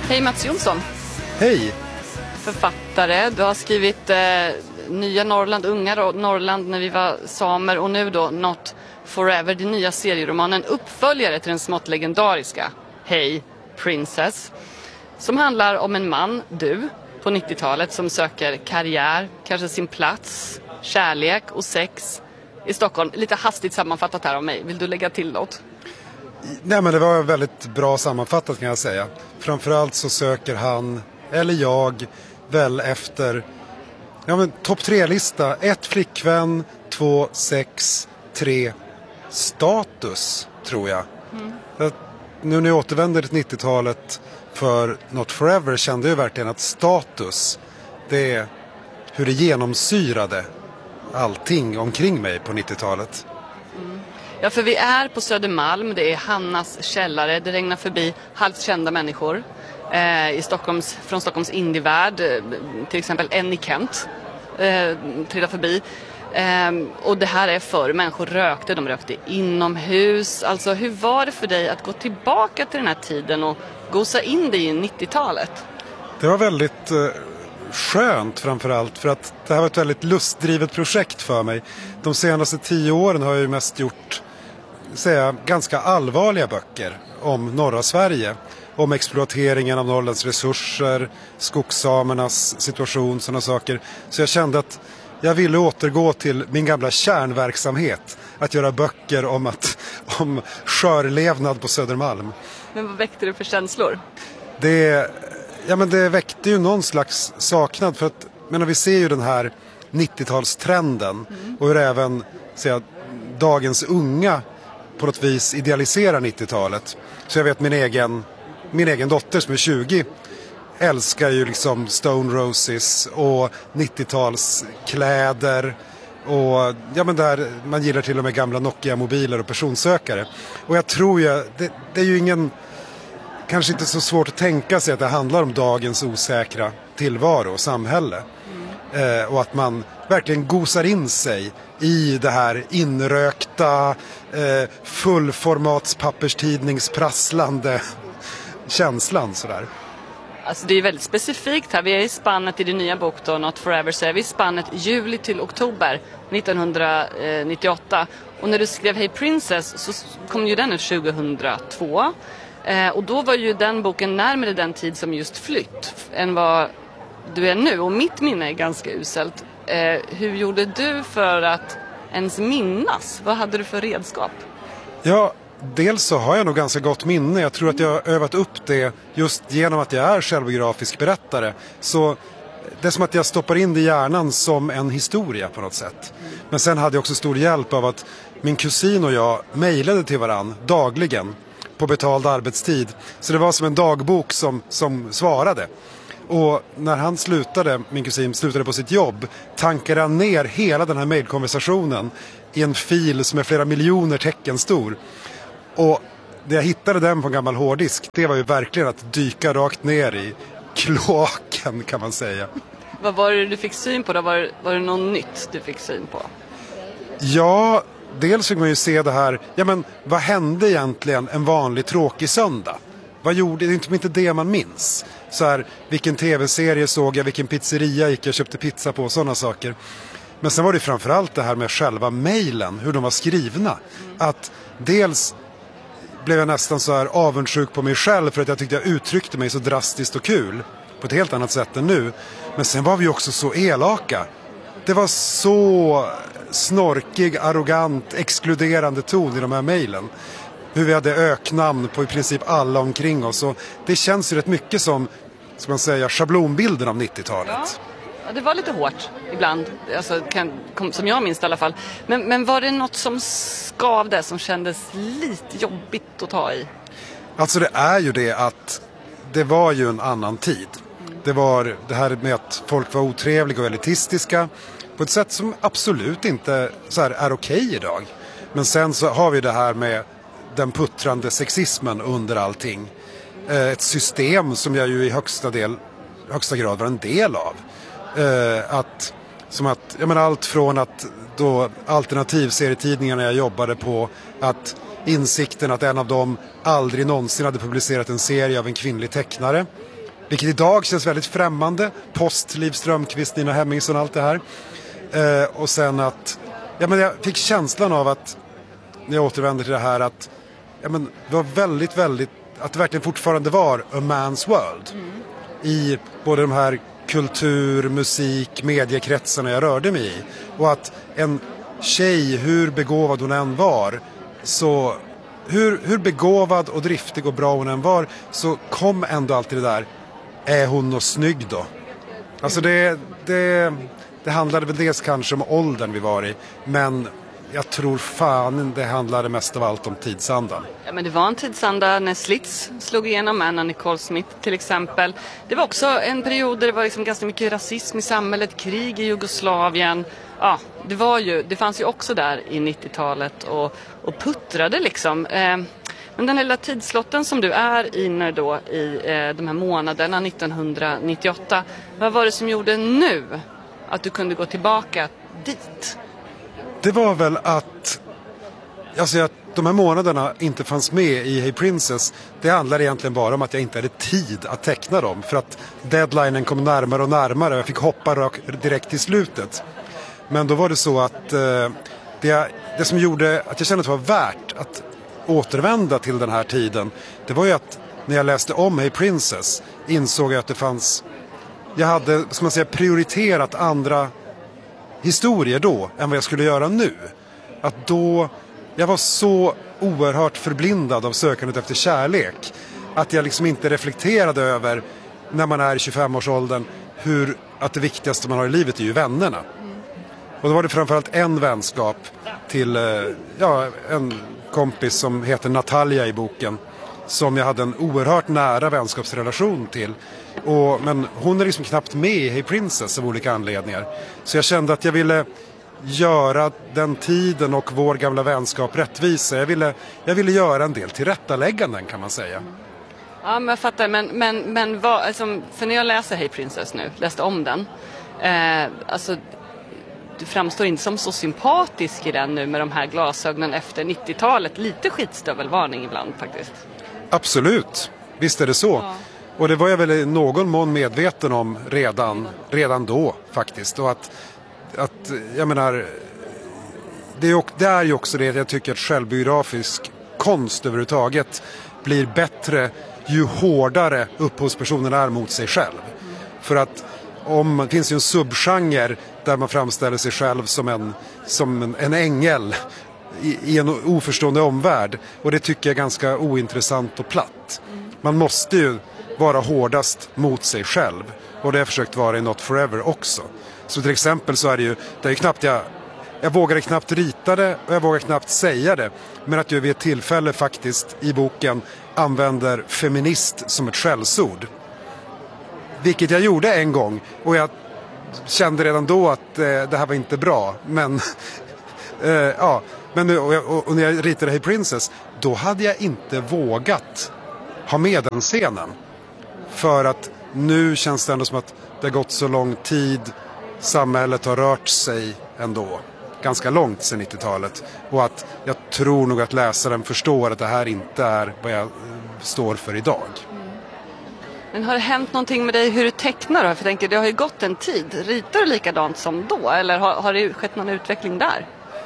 Hej Mats Jonsson. Hej! Författare. Du har skrivit Nya Norrland, Unga Norrland när vi var samer och nu då Not Forever, den nya serieromanen, uppföljare till den smått legendariska Hey Princess, som handlar om en man, du, på 90-talet som söker karriär, kanske sin plats, kärlek och sex i Stockholm. Lite hastigt sammanfattat här av mig. Vill du lägga till något? Nej, men det var väldigt bra sammanfattat kan jag säga. Framförallt så söker han, eller jag, väl efter topp 3-lista. 1 flickvän, 2 sex, 3 status, tror jag. Nu när jag återvänder till 90-talet för Not Forever kände jag verkligen att status, det är hur det genomsyrade allting omkring mig på 90-talet. Ja, för vi är på Södermalm, det är Hannas källare, det regnar förbi halvt kända människor från Stockholms indievärld, till exempel Annie Kent trillar förbi. Och det här är förr, människor rökte, de rökte inomhus. Alltså hur var det för dig att gå tillbaka till den här tiden och gosa in dig i 90-talet? Det var väldigt skönt framförallt, för att det här var ett väldigt lustdrivet projekt för mig. De senaste 10 åren har jag ju mest gjort ganska allvarliga böcker om norra Sverige. Om exploateringen av Norrlands resurser, skogssamernas situation, sådana saker. Så jag kände att jag ville återgå till min gamla kärnverksamhet. Att göra böcker om skörlevnad på Södermalm. Men vad väckte du för känslor? Det väckte ju någon slags saknad, för att vi ser ju den här 90-talstrenden och hur även dagens unga på något vis idealiserar 90-talet. Så jag vet min egen dotter som är 20 älskar ju liksom Stone Roses och 90-talskläder och där man gillar till och med gamla Nokia-mobiler och personsökare. Och jag tror ju, det är ju kanske inte så svårt att tänka sig att det handlar om dagens osäkra tillvaro och samhälle. Och att man verkligen gosar in sig i det här inrökta, fullformats papperstidningsprasslande känslan sådär. Alltså det är väldigt specifikt här. Vi är i spannet i din nya bok då, Not Forever, så är vi i spannet juli till oktober 1998. Och när du skrev Hey Princess så kom ju den ut 2002. Och då var ju den boken närmare den tid som just flytt än vad du är nu. Och mitt minne är ganska uselt. Hur gjorde du för att ens minnas? Vad hade du för redskap? Ja, dels så har jag nog ganska gott minne. Jag tror att jag har övat upp det just genom att jag är självbiografisk berättare. Så det är som att jag stoppar in det i hjärnan som en historia på något sätt. Men sen hade jag också stor hjälp av att min kusin och jag mejlade till varann dagligen på betald arbetstid. Så det var som en dagbok som svarade. Och när min kusin slutade på sitt jobb, tankade han ner hela den här mejlkonversationen i en fil som är flera miljoner tecken stor. Och när jag hittade den på en gammal hårddisk, det var ju verkligen att dyka rakt ner i kloaken, kan man säga. Vad var det du fick syn på då? Var det något nytt du fick syn på? Ja, dels fick man ju se det här. Vad hände egentligen en vanlig tråkig söndag? Vad gjorde det? Det är inte det man minns. Så här, vilken tv-serie såg jag, vilken pizzeria gick jag och köpte pizza på, sådana saker. Men sen var det framförallt det här med själva mejlen, hur de var skrivna. Att dels blev jag nästan så här avundsjuk på mig själv för att jag tyckte jag uttryckte mig så drastiskt och kul på ett helt annat sätt än nu. Men sen var vi också så elaka. Det var så snorkig, arrogant, exkluderande ton i de här mejlen. Hur vi hade öknamn på i princip alla omkring oss. Och det känns ju rätt mycket som, ska man säga, schablonbilden av 90-talet. Ja, det var lite hårt ibland, alltså, som jag minns i alla fall. Men var det något som skavde, som kändes lite jobbigt att ta i? Alltså det är ju det att det var ju en annan tid. Det var det här med att folk var otrevliga och elitistiska på ett sätt som absolut inte så här är okej idag. Men sen så har vi det här med den puttrande sexismen under allting. Ett system som jag ju i högsta grad var en del av. Allt från att då alternativserietidningarna jag jobbade på, att insikten att en av dem aldrig någonsin hade publicerat en serie av en kvinnlig tecknare Vilket idag känns väldigt främmande. Post Liv Strömquist, Nina Hemmingsson och allt det här. Och sen att jag fick känslan av att när jag återvände till det här att det var väldigt, väldigt, att det verkligen fortfarande var a man's world. I både de här kultur, musik, mediekretsarna jag rörde mig i. Och att en tjej, hur begåvad hon än var, så hur begåvad och driftig och bra hon än var, så kom ändå alltid det där, är hon nog snygg då? Alltså det handlade väl dels kanske om åldern vi var i, men jag tror fan det handlade mest av allt om tidsandan. Ja, men det var en tidsanda när Slits slog igenom, Anna Nicole Smith till exempel. Det var också en period där det var liksom ganska mycket rasism i samhället, krig i Jugoslavien. Ja, det fanns ju också där i 90-talet och puttrade liksom. Men den lilla tidslotten som du är inne då i de här månaderna 1998, vad var det som gjorde nu att du kunde gå tillbaka dit? Det var väl att de här månaderna inte fanns med i Hey Princess. Det handlar egentligen bara om att jag inte hade tid att teckna dem. För att deadlinen kom närmare och närmare. Jag fick hoppa direkt till slutet. Men då var det så att det som gjorde att jag kände att det var värt att återvända till den här tiden, det var ju att när jag läste om Hey Princess insåg jag att det fanns, jag hade, ska man säga, prioriterat andra historier då än vad jag skulle göra nu. Att då, jag var så oerhört förblindad av sökandet efter kärlek att jag liksom inte reflekterade över, när man är i 25-årsåldern, att det viktigaste man har i livet är ju vännerna. Och då var det framförallt en vänskap till en kompis som heter Natalia i boken, som jag hade en oerhört nära vänskapsrelation till. Men hon är liksom knappt med i Hey Princess av olika anledningar. Så jag kände att jag ville göra den tiden och vår gamla vänskap rättvisa. Jag ville göra en del tillrättalägganden, kan man säga. Ja, men jag fattar. Men vad, alltså, för när jag läser Hey Princess nu, läste om den, alltså du framstår inte som så sympatisk i den nu med de här glasögonen efter 90-talet. Lite skitstövelvarning ibland faktiskt. Absolut, visst är det så. Ja. Och det var jag väl i någon mån medveten om redan då faktiskt. Och att jag menar, det är ju också det jag tycker att självbiografisk konst överhuvudtaget blir bättre ju hårdare upphovspersonen är mot sig själv. För att det finns ju en subgenre där man framställer sig själv som en ängel i en oförstående omvärld. Och det tycker jag är ganska ointressant och platt. Man måste ju vara hårdast mot sig själv. Och det har jag försökt vara i Not Forever också. Så till exempel så är det är ju knappt jag vågade knappt rita det och jag vågar knappt säga det. Men att jag vid ett tillfälle faktiskt i boken använder feminist som ett skällsord. Vilket jag gjorde en gång och jag kände redan då att det här var inte bra. Men men nu, och när jag ritade Hey Princess, då hade jag inte vågat ha med den scenen. För att nu känns det ändå som att det har gått så lång tid. Samhället har rört sig ändå ganska långt sedan 90-talet. Och att jag tror nog att läsaren förstår att det här inte är vad jag står för idag. Men har det hänt någonting med dig hur du tecknar då? För jag tänker, det har ju gått en tid. Ritar du likadant som då? Eller har det skett någon utveckling där?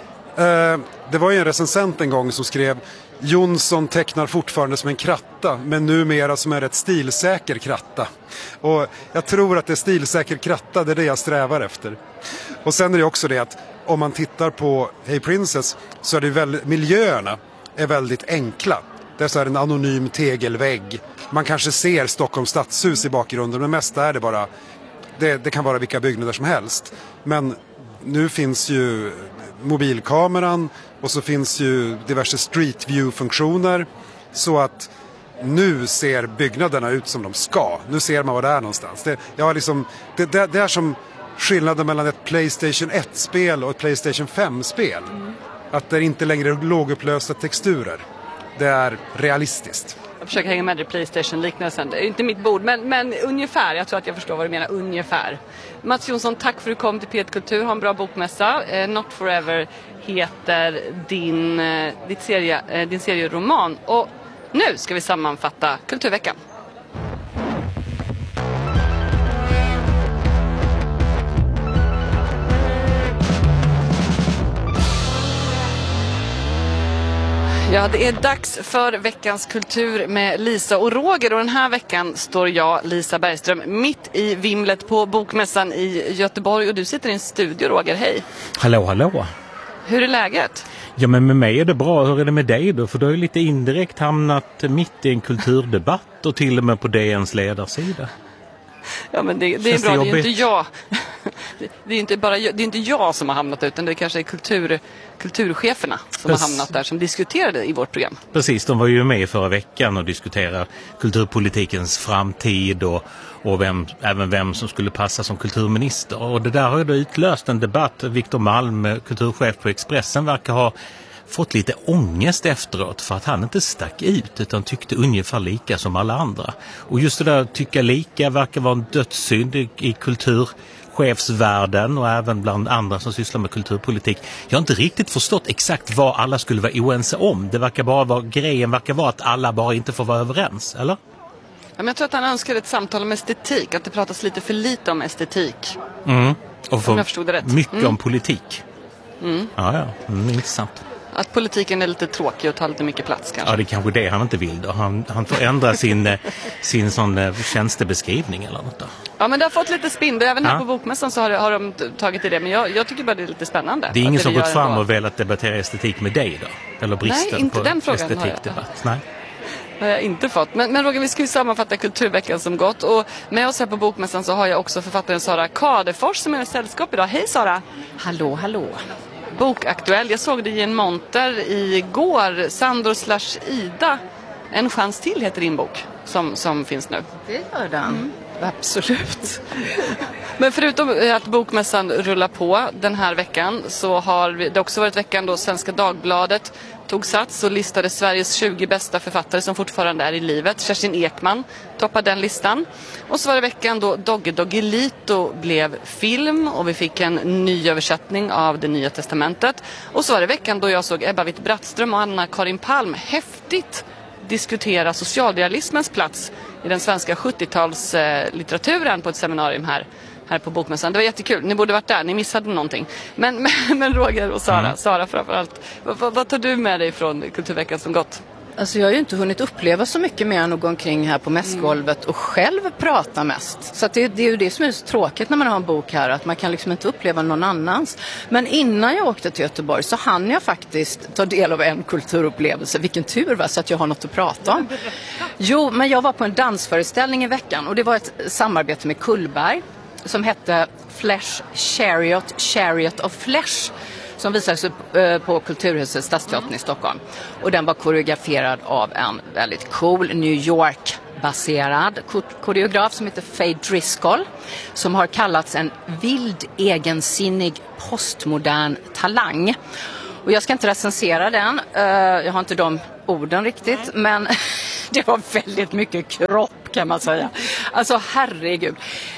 Det var ju en recensent en gång som skrev: Jonsson tecknar fortfarande som en kratta, men numera som en rätt stilsäker kratta. Och jag tror att det är stilsäker kratta, det är det jag strävar efter. Och sen är det också det att om man tittar på Hey Princess så är det miljöerna är väldigt enkla. Det är så här en anonym tegelvägg. Man kanske ser Stockholms stadshus i bakgrunden, men mest är det bara, det kan vara vilka byggnader som helst. Men nu finns ju mobilkameran och så finns ju diverse street view-funktioner, så att nu ser byggnaderna ut som de ska. Nu ser man vad det är någonstans. Det är som skillnaden mellan ett PlayStation 1-spel och ett PlayStation 5-spel. Att det inte längre är lågupplösta texturer. Det är realistiskt. Jag försöker hänga med i PlayStation-liknelsen. Det är inte mitt bord, men ungefär. Jag tror att jag förstår vad du menar, ungefär. Mats Jonsson, tack för att du kom till P1 Kultur. Ha en bra bokmässa. Not Forever heter din serieroman. Och nu ska vi sammanfatta Kulturveckan. Ja, det är dags för veckans kultur med Lisa och Roger. Och den här veckan står jag, Lisa Bergström, mitt i vimlet på Bokmässan i Göteborg. Och du sitter i en studio, Roger. Hej! Hallå, hallå! Hur är läget? Ja, men med mig är det bra. Hur är det med dig då? För du har ju lite indirekt hamnat mitt i en kulturdebatt och till och med på DNs ledarsida. Ja, men det är bra. Det är ju inte jag. Det är inte jag som har hamnat utan det kanske är kulturcheferna som har hamnat där som diskuterade i vårt program. Precis, de var ju med förra veckan och diskuterade kulturpolitikens framtid och även vem som skulle passa som kulturminister. Och det där har ju då utlöst en debatt. Viktor Malm, kulturchef på Expressen, verkar ha fått lite ångest efteråt för att han inte stack ut utan tyckte ungefär lika som alla andra. Och just det där tycka lika verkar vara en dödssynd i kulturchefsvärlden och även bland andra som sysslar med kulturpolitik. Jag har inte riktigt förstått exakt vad alla skulle vara oense om. Det verkar bara vara, grejen verkar vara att alla bara inte får vara överens, eller? Ja, men jag tror att han önskar ett samtal om estetik, att det pratas lite för lite om estetik. Och om jag förstod det rätt. Mycket om politik. Ja, intressant. Att politiken är lite tråkig och tar lite mycket plats kanske. Ja, det är kanske det han inte vill då. Han får ändra sin sån tjänstebeskrivning eller något då. Ja, men det har fått lite spinn. Även här på Bokmässan så har de tagit i det. Men jag tycker bara det är lite spännande. Det är ingen som gått fram och velat debattera estetik med dig då? Eller bristen Nej, inte på den frågan estetikdebatt? Nej, har jag inte fått. Men Roger, vi ska ju sammanfatta kulturveckan som gått. Och med oss här på Bokmässan så har jag också författaren Sara Kadefors som är i sällskap idag. Hej Sara! Hallå, hallå! Bokaktuell. Jag såg det i en monter igår. Sandor/Ida. En chans till heter din bok som finns nu. Det gör den. Absolut. Men förutom att Bokmässan rullar på den här veckan så har det också varit veckan då Svenska Dagbladet tog sats och listade Sveriges 20 bästa författare som fortfarande är i livet. Kerstin Ekman toppade den listan. Och så var det veckan då Dogge Doggelito blev film och vi fick en ny översättning av det Nya Testamentet. Och så var det veckan då jag såg Ebba Witt-Brattström och Anna-Karin Palm häftigt diskutera socialrealismens plats i den svenska 70-talslitteraturen på ett seminarium här på Bokmässan. Det var jättekul. Ni borde varit där. Ni missade någonting. Men Roger och Sara framförallt. Vad tar du med dig från kulturveckan som gått? Alltså jag har ju inte hunnit uppleva så mycket mer än att gå omkring här på mässgolvet och själv prata mest. Så att det är ju det som är så tråkigt när man har en bok här, att man kan liksom inte uppleva någon annans. Men innan jag åkte till Göteborg så hann jag faktiskt ta del av en kulturupplevelse. Vilken tur, va? Så att jag har något att prata om. Jo, men jag var på en dansföreställning i veckan och det var ett samarbete med Kullberg som hette Flesh Chariot of Flesh, som visades upp på Kulturhuset Stadsteatern i Stockholm. Och den var koreograferad av en väldigt cool New York-baserad koreograf som heter Faye Driscoll, som har kallats en vild, egensinnig, postmodern talang. Och jag ska inte recensera den, jag har inte de orden riktigt, men det var väldigt mycket kropp kan man säga. Alltså herregud.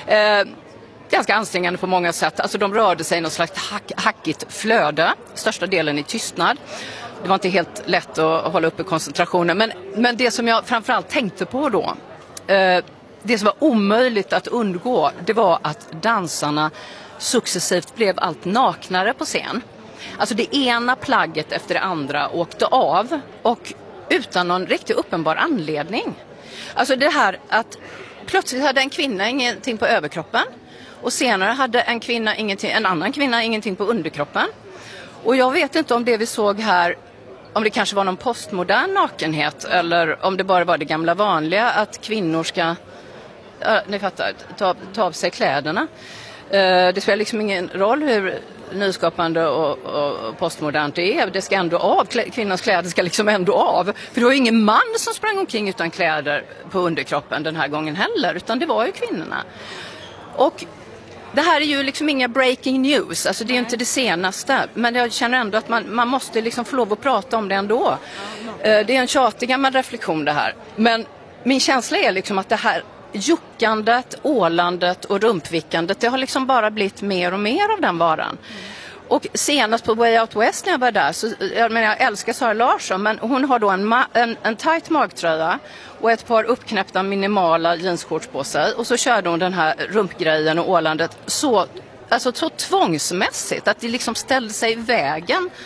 Ganska ansträngande på många sätt. Alltså de rörde sig i något slags hackigt flöde. Största delen i tystnad. Det var inte helt lätt att hålla uppe koncentrationen. Men det som jag framförallt tänkte på då. Det som var omöjligt att undgå. Det var att dansarna successivt blev allt naknare på scen. Alltså det ena plagget efter det andra åkte av. Och utan någon riktigt uppenbar anledning. Alltså det här att plötsligt hade en kvinna ingenting på överkroppen. Och senare hade en annan kvinna ingenting på underkroppen. Och jag vet inte om det vi såg här, om det kanske var någon postmodern nakenhet eller om det bara var det gamla vanliga att kvinnor ska, ni fattar, ta av sig kläderna. Det spelar liksom ingen roll hur nyskapande och postmodernt det är. Det ska ändå av, kvinnans kläder ska liksom ändå av. För det var ju ingen man som sprang omkring utan kläder på underkroppen den här gången heller, utan det var ju kvinnorna. Och det här är ju liksom inga breaking news, alltså det är ju inte det senaste, men jag känner ändå att man måste liksom få lov att prata om det ändå. Det är en tjatig gammal reflektion det här, men min känsla är liksom att det här juckandet, ålandet och rumpvickandet, det har liksom bara blivit mer och mer av den varan. Och senast på Way Out West när jag var där, så, jag älskar Sara Larsson, men hon har då en tight magtröja och ett par uppknäppta minimala jeansshorts på sig. Och så körde hon den här rumpgrejen och ålandet så tvångsmässigt att det liksom ställde sig i vägen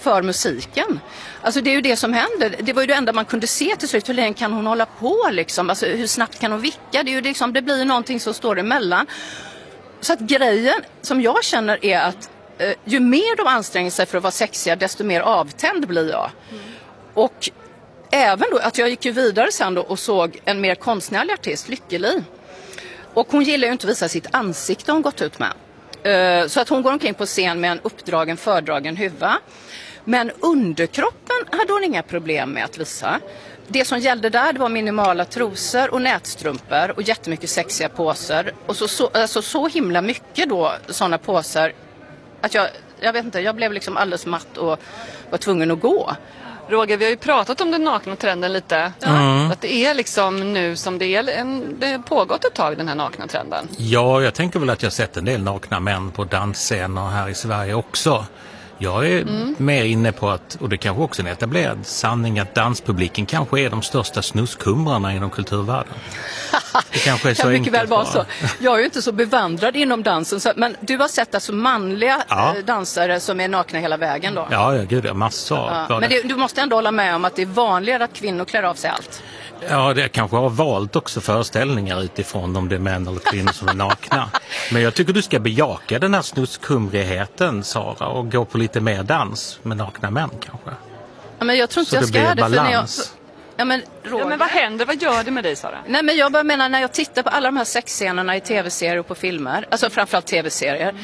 för musiken. Alltså det är ju det som händer. Det var ju det enda man kunde se till slut. Hur länge kan hon hålla på liksom? Alltså hur snabbt kan hon vicka? Det är ju liksom, det blir ju någonting som står emellan. Så att grejen som jag känner är att ju mer de anstränger sig för att vara sexiga, desto mer avtänd blir jag. Och även då att jag gick ju vidare sen då och såg en mer konstnärlig artist, Lykkeli. Och hon gillar ju inte att visa sitt ansikte hon gått ut med. Så att hon går omkring på scen med en uppdragen, fördragen huva. Men underkroppen hade hon inga problem med att visa. Det som gällde där, det var minimala trosor och nätstrumpor och jättemycket sexiga påser. Och så himla mycket då sådana påser att jag vet inte, jag blev liksom alldeles matt och var tvungen att gå. Roger, vi har ju pratat om den nakna trenden lite. Att det är liksom nu som det har pågått ett tag, den här nakna trenden. Ja, jag tänker väl att jag sett en del nakna män på dansscener här i Sverige också. Jag är mer inne på att, och det kanske också är en etablerad sanning, att danspubliken kanske är de största snuskumrarna inom kulturvärlden. Det kanske är så kan mycket väl vara så. bara. Jag är ju inte så bevandrad inom dansen, men du har sett alltså manliga dansare som är nakna hela vägen då? Ja, gud, det är massor. Ja. Men du måste ändå hålla med om att det är vanligare att kvinnor klär av sig allt. Ja, det kanske har valt också föreställningar utifrån om det är män eller kvinnor som är nakna. Men jag tycker du ska bejaka den här snuskumrigheten, Sara, och gå på lite mer dans med nakna män kanske. Ja, men jag tror inte så jag det ska blir det. balans. Men vad händer? Vad gör det med dig, Sara? Nej, men jag bara menar, när jag tittar på alla de här sexscenerna i tv-serier och på filmer, alltså framförallt tv-serier,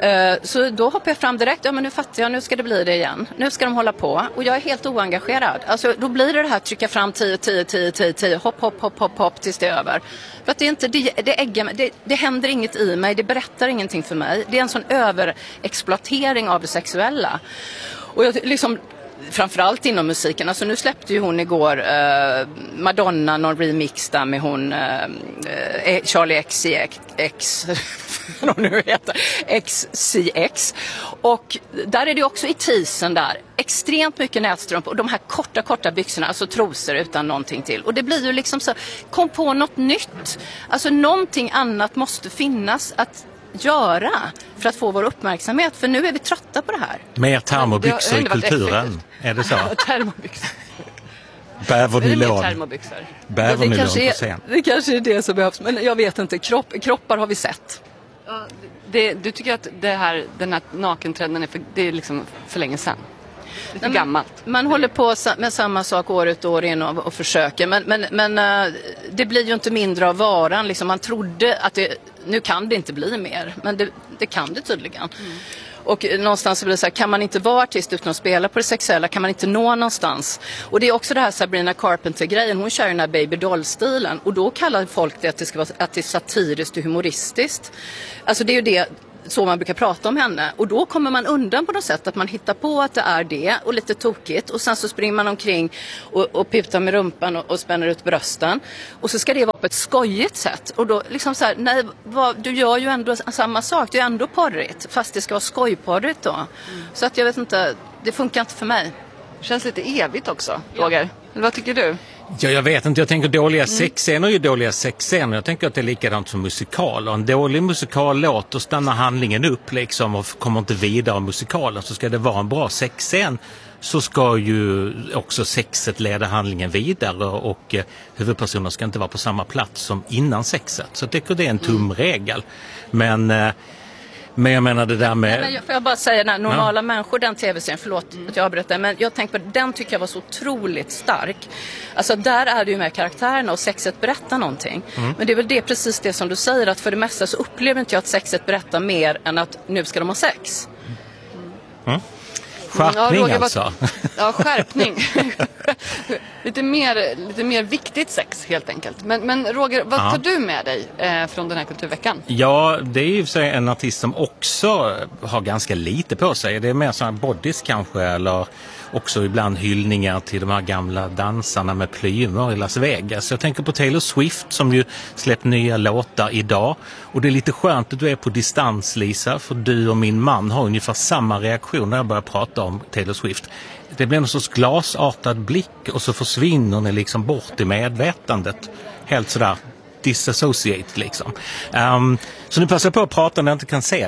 så då hoppar jag fram direkt. Ja, men nu fattar jag, nu ska det bli det igen. Nu ska de hålla på. Och jag är helt oengagerad. Alltså då blir det här trycka fram 10, hopp tills det är över. För att det är inte, det händer inget i mig, det berättar ingenting för mig. Det är en sån överexploatering av det sexuella. Och jag liksom, framförallt inom musiken. Alltså nu släppte ju hon igår Madonna någon remix där med hon Charlie XCX vad hon nu heter, XCX. Och där är det också i teasern där extremt mycket nätstrumpor och de här korta byxorna, alltså trosor utan någonting till. Och det blir ju liksom så, kom på något nytt. Alltså någonting annat måste finnas att göra för att få vår uppmärksamhet, för nu är vi trötta på det här. Mer termobyxor i kulturen, är det så? Termobyxor. Bävernylon. Bävernylon på scen. Det kanske är det som behövs, men jag vet inte. Kroppar har vi sett. Du tycker att den här nakentrenden det är liksom för länge sedan? Det är gammalt. Man håller på med samma sak år ut och år in och försöker. Men det blir ju inte mindre av varan. Liksom man trodde att nu kan det inte bli mer. Men det kan det tydligen. Och någonstans så blir det så här, kan man inte vara artist utan att spela på det sexuella, kan man inte nå någonstans. Och det är också det här Sabrina Carpenter-grejen, hon kör ju den här baby doll-stilen. Och då kallar folk det att det är satiriskt och humoristiskt. Alltså det är ju det, så man brukar prata om henne. Och då kommer man undan på något sätt, att man hittar på att det är det och lite tokigt. Och sen så springer man omkring och putar med rumpan och spänner ut brösten. Och så ska det vara på ett skojigt sätt. Och då liksom så här, nej, du gör ju ändå samma sak. Det är ändå porrigt, fast det ska vara skojporrigt då. Så att jag vet inte, det funkar inte för mig. Det känns lite evigt också, Roger. Eller vad tycker du? Ja, jag vet inte. Jag tänker dåliga sexscener är ju dåliga sexscener. Jag tänker att det är likadant som musikal. Och en dålig musikallåt, och stannar handlingen upp liksom och kommer inte vidare av musikalen. Så ska det vara en bra sexscen, så ska ju också sexet leda handlingen vidare, och huvudpersonen ska inte vara på samma plats som innan sexet. Så jag tycker det är en tumregel. Men jag menar det där med... Nej, men får jag bara säga, när normala människor, den tv-serien, förlåt att jag avbryter, men jag tänker på den, tycker jag var så otroligt stark. Alltså där är det ju med karaktärerna och sexet berättar någonting. Men det är väl precis det som du säger, att för det mesta så upplever inte jag att sexet berättar mer än att nu ska de ha sex. Skärpning alltså. Ja, skärpning. lite mer viktigt sex helt enkelt. Men Roger, vad tar du med dig från den här kulturveckan? Ja, det är ju sig en artist som också har ganska lite på sig. Det är mer sådana bodies kanske, eller också ibland hyllningar till de här gamla dansarna med plymer i Las Vegas. Jag tänker på Taylor Swift som ju släppt nya låtar idag. Och det är lite skönt att du är på distans, Lisa, för du och min man har ungefär samma reaktion när jag börjar prata om Taylor Swift. Det blir en sorts glasartad blick, och så försvinner ni liksom bort i medvetandet. Helt sådär disassociate liksom. Så nu passar jag på att prata när jag inte kan se dig.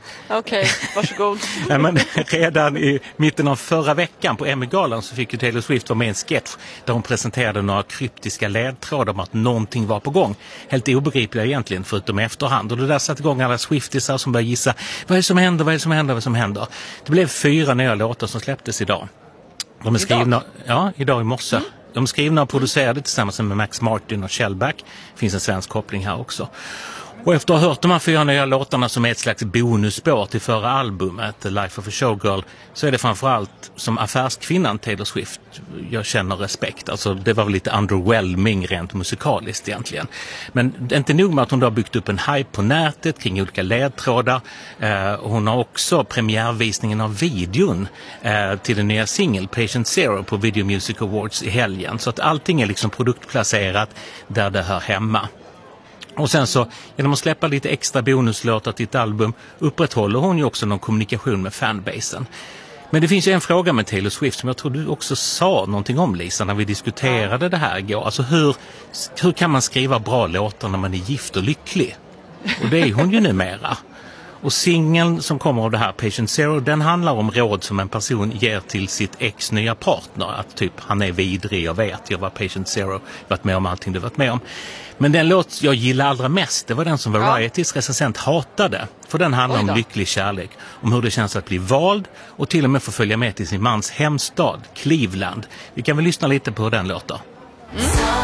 Okej, varsågod. Ja, men redan i mitten av förra veckan på Emmy-galan så fick ju Taylor Swift vara med i en sketch där hon presenterade några kryptiska ledtrådar om att någonting var på gång. Helt obegripliga egentligen, förutom i efterhand. Och det där satte igång alla Swiftisar som började gissa vad är det som händer. Det blev 4 nya låtar som släpptes idag. De är skrivna, idag i morse. De är skrivna och producerade tillsammans med Max Martin och Shellback. Det finns en svensk koppling här också. Och efter att ha hört de här 4 nya låtarna som är ett slags bonusspår till förra albumet, The Life of a Showgirl, så är det framförallt som affärskvinnan Taylor Swift jag känner respekt. Alltså det var väl lite underwhelming rent musikaliskt egentligen. Men inte nog med att hon då har byggt upp en hype på nätet kring olika ledtrådar. Hon har också premiärvisningen av videon till den nya singeln Patient Zero på Video Music Awards i helgen. Så att allting är liksom produktplacerat där det hör hemma. Och sen så, genom att släppa lite extra bonuslåtar till ett album, upprätthåller hon ju också någon kommunikation med fanbasen. Men det finns ju en fråga med Taylor Swift som jag tror du också sa någonting om, Lisa, när vi diskuterade det här igår. Alltså hur kan man skriva bra låtar när man är gift och lycklig? Och det är hon ju numera. Och singeln som kommer av det här, Patient Zero, den handlar om råd som en person ger till sitt ex nya partner. Att typ, han är vidrig, jag var Patient Zero, varit med om allting du varit med om. Men den låt jag gillar allra mest, det var den som Varieties recensent hatade. För den handlar om lycklig kärlek, om hur det känns att bli vald och till och med få följa med till sin mans hemstad, Cleveland. Vi kan väl lyssna lite på hur den låter.